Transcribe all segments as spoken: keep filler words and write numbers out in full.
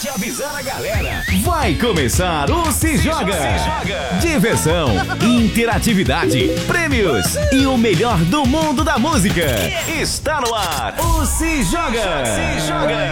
Pode avisar a galera. Vai começar o Se Joga. Diversão, interatividade, prêmios e o melhor do mundo da música. Está no ar o Se Joga. Se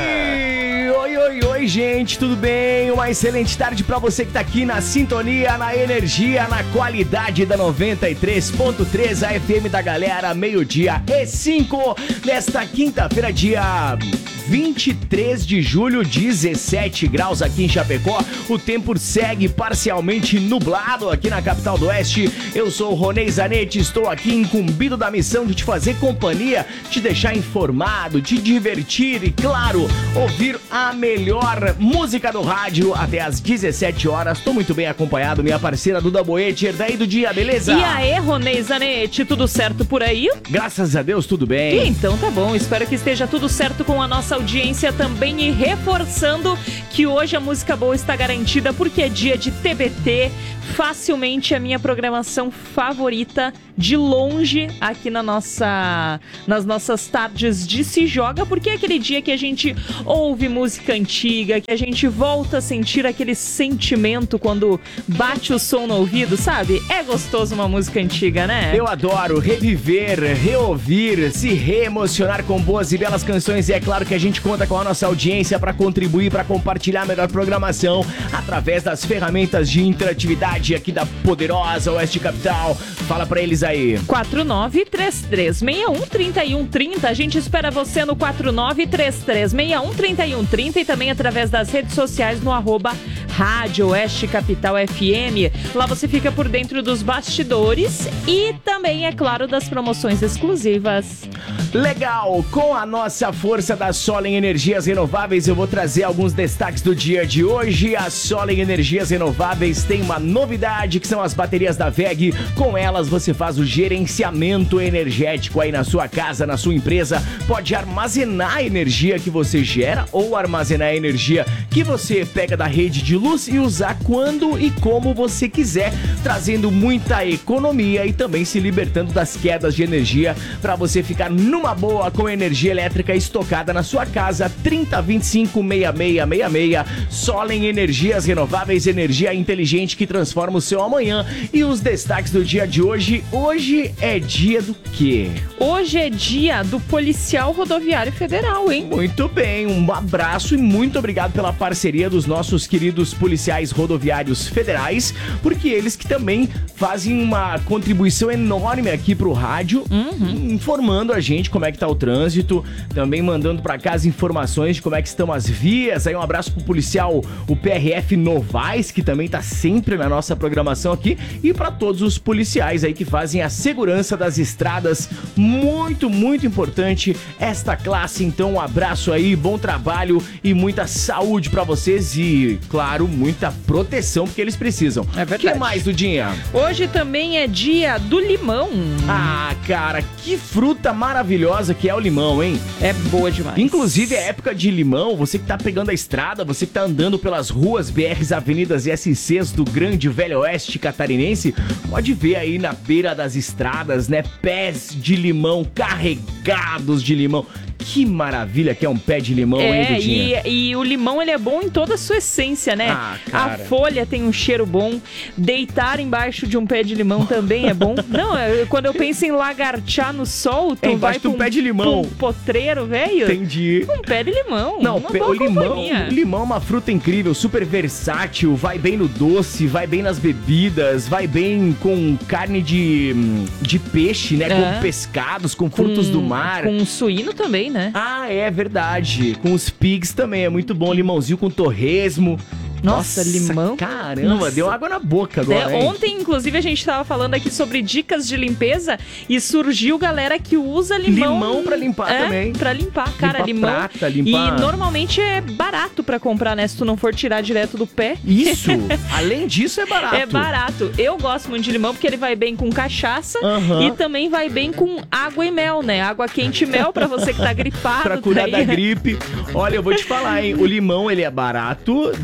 Joga. Oi, oi, oi, gente, tudo bem? Uma excelente tarde pra você que tá aqui na sintonia, na energia, na qualidade da noventa e três ponto três, a F M da galera, meio-dia e cinco, nesta quinta-feira, dia vinte e três de julho, dezessete graus aqui em Chapecó. O tempo segue parcialmente nublado aqui na capital do Oeste. Eu sou o Ronei Zanetti, estou aqui incumbido da missão de te fazer companhia, te deixar informado, te divertir e, claro, ouvir a melhor música do rádio até às dezessete horas. Estou muito bem acompanhado, minha parceira Duda Boetter. Daí do dia, beleza? E aí, Ronei Zanetti, tudo certo por aí? Graças a Deus, tudo bem. Então tá bom, espero que esteja tudo certo com a nossa audiência também, e reforçando que hoje a música boa está garantida porque é dia de T B T, facilmente a minha programação favorita de longe aqui na nossa, nas nossas tardes de Se Joga, porque é aquele dia que a gente ouve música antiga, que a gente volta a sentir aquele sentimento quando bate o som no ouvido, sabe? É gostoso uma música antiga, né? Eu adoro reviver, reouvir, se reemocionar com boas e belas canções, e é claro que a gente conta com a nossa audiência para contribuir, para compartilhar a melhor programação através das ferramentas de interatividade aqui da poderosa Oeste Capital. Fala pra eles aí. quatro nove três três seis um três um três zero. A gente espera você no quatro nove três três seis um três um três zero e também através das redes sociais no arroba Rádio Oeste Capital F M. Lá você fica por dentro dos bastidores e também, é claro, das promoções exclusivas. Legal! Com a nossa força da Solen Energias Renováveis, eu vou trazer alguns destaques do dia de hoje. A Solen Energias Renováveis tem uma novidade, que são as baterias da W E G. Com elas você faz o gerenciamento energético aí na sua casa, na sua empresa. Pode armazenar a energia que você gera ou armazenar a energia que você pega da rede de luz e usar quando e como você quiser, trazendo muita economia e também se libertando das quedas de energia para você ficar numa boa com energia elétrica estocada na sua casa. Trinta vinte e cinco sessenta e seis sessenta e seis. Solen Energias Renováveis, energia inteligente que transforma o seu amanhã. E os destaques do dia de hoje. Hoje é dia do quê? Hoje é dia do Policial Rodoviário Federal, hein? Muito bem, um abraço e muito obrigado pela parceria dos nossos queridos policiais rodoviários federais, porque eles que também fazem uma contribuição enorme aqui pro rádio, uhum. informando a gente como é que tá o trânsito, também mandando pra casa informações de como é que estão as vias. Aí um abraço pro policial, o P R F Novaes, que também tá sempre na nossa programação aqui, e pra todos os policiais aí que fazem a segurança das estradas. Muito, muito importante esta classe. Então um abraço aí, bom trabalho e muita saúde pra vocês e, claro, muita proteção, porque eles precisam. É verdade. O que mais do dia? Hoje também é dia do limão. Ah, cara, que fruta maravilhosa que é o limão, hein? É boa demais. Inclusive, é época de limão. Você que tá pegando a estrada, você que tá andando pelas ruas, B Rs, avenidas e S Cs do grande velho oeste catarinense, pode ver aí na beira das estradas, né? Pés de limão, carregados de limão. Que maravilha que é um pé de limão, é, hein, Dudinha? E, e o limão, ele é bom em toda a sua essência, né? Ah, cara. A folha tem um cheiro bom. Deitar embaixo de um pé de limão também é bom. Não, eu, quando eu penso em lagartear no sol, tu é vai pra um, um pé de limão. Um potreiro, velho. Entendi. Um pé de limão. Não, uma pe- boa o limão, companhia. o limão é uma fruta incrível, super versátil, vai bem no doce, vai bem nas bebidas, vai bem com carne de, de peixe, né? É. Com pescados, com frutos Com- do mar. Com suíno também, né? Ah, é verdade. Com os pigs também, é muito bom. Limãozinho com torresmo. Nossa, limão. Caramba, Nossa. deu água na boca agora, É, hein? ontem, inclusive, a gente tava falando aqui sobre dicas de limpeza e surgiu galera que usa limão. Limão pra limpar é, também. Pra limpar, cara, Limpar limão. prata, limpar- E normalmente é barato pra comprar, né? Se tu não for tirar direto do pé. Isso! Além disso, é barato. É barato. Eu gosto muito de limão porque ele vai bem com cachaça Aham. e também vai bem com água e mel, né? Água quente e mel pra você que tá gripado. Pra curar tá aí. da gripe. Olha, eu vou te falar, hein? O limão, ele é barato, depende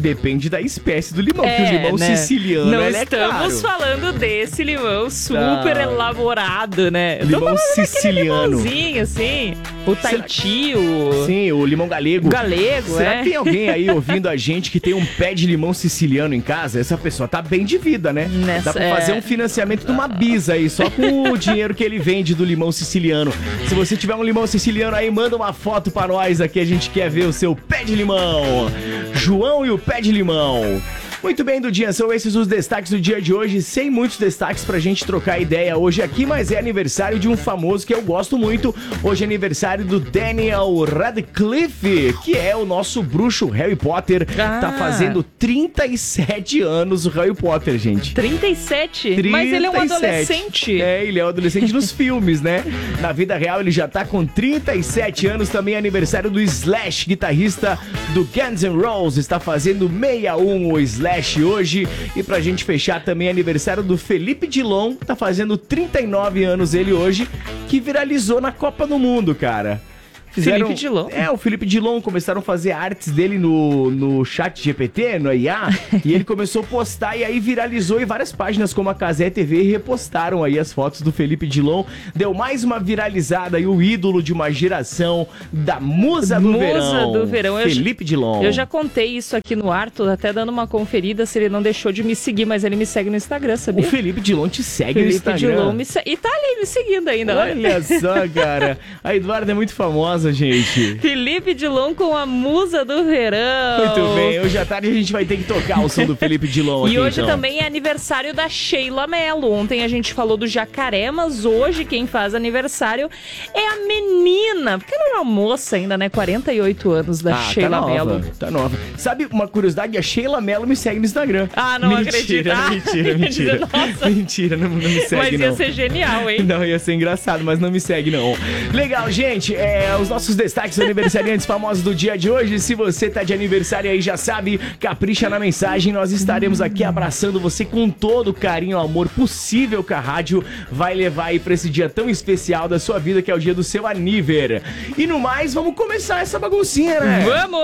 depende da espécie do limão, É, porque o limão né? siciliano, Não ele é estamos caro. falando desse limão super Tá. elaborado, né? Eu tô Limão falando daquele siciliano. limãozinho, assim. O Tahiti, o... Sim, o limão galego. O galego, Será é. que tem alguém aí ouvindo a gente que tem um pé de limão siciliano em casa? Essa pessoa tá bem de vida, né? Nessa- Dá pra fazer é. um financiamento de uma bisa aí, só com o dinheiro que ele vende do limão siciliano. Se você tiver um limão siciliano aí, manda uma foto pra nós aqui, a gente quer ver o seu pé de limão. João e o pé de limão. Muito bem, Dudinha, são esses os destaques do dia de hoje, sem muitos destaques pra gente trocar ideia hoje aqui, mas é aniversário de um famoso que eu gosto muito. Hoje é aniversário do Daniel Radcliffe, que é o nosso bruxo Harry Potter. Ah. Tá fazendo trinta e sete anos o Harry Potter, gente. trinta e sete? Mas ele é um trinta e sete. adolescente. É, ele é um adolescente nos filmes, né? Na vida real ele já tá com trinta e sete anos, também é aniversário do Slash, guitarrista do Guns N' Roses, está fazendo sessenta e um o Slash hoje. E pra gente fechar também é aniversário do Felipe Dilon, tá fazendo trinta e nove anos ele hoje, que viralizou na Copa do Mundo, cara. Felipe Dilon? É, o Felipe Dilon, começaram a fazer artes dele no, no chat G P T, no I A, e ele começou a postar e aí viralizou, e várias páginas como a Cazé T V repostaram aí as fotos do Felipe Dilon. Deu mais uma viralizada e o ídolo de uma geração da Musa do Musa Verão. do Verão. Eu Felipe Dilon. Eu já contei isso aqui no ar, tô até dando uma conferida se ele não deixou de me seguir, mas ele me segue no Instagram, O sabia? Felipe Dilon te segue no Felipe Instagram. Dilon me segue. E tá ali me seguindo ainda, olha. Olha só, cara. A Eduarda é muito famosa, gente. Felipe Dilon com a Musa do Verão. Muito bem, hoje à tarde a gente vai ter que tocar o som do Felipe Dilon aqui, E hoje então. também é aniversário da Sheila Mello. Ontem a gente falou do Jacaré, mas hoje quem faz aniversário é a menina, porque ela é uma moça ainda, né? quarenta e oito anos da Ah, Sheila tá nova, Mello. tá nova. Sabe uma curiosidade? A Sheila Mello me segue no Instagram. Ah, não mentira, acredito. Ah, Mentira, mentira, nossa. mentira. Não, não me segue, Mas ia não. ser genial, hein? Não, ia ser engraçado, mas não me segue, não. Legal, gente, é, os nossos destaques aniversariantes famosos do dia de hoje. Se você tá de aniversário aí, já sabe, capricha na mensagem. Nós estaremos aqui abraçando você com todo o carinho e amor possível que a rádio vai levar aí pra esse dia tão especial da sua vida, que é o dia do seu aniver. E no mais, vamos começar essa baguncinha, né?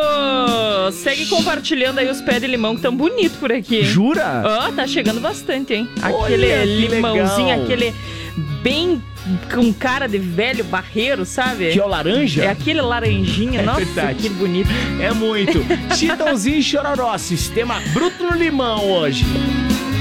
Vamos! Segue compartilhando aí os pés de limão que tão bonito por aqui, hein? Jura? Ó, tá chegando bastante, hein? Olha, Aquele que limãozinho, legal. aquele bem com cara de velho barreiro, sabe? Que é o laranja? É aquele laranjinha, É nossa, verdade. que bonito. É muito. Chitãozinho e Chororó, sistema bruto no limão hoje.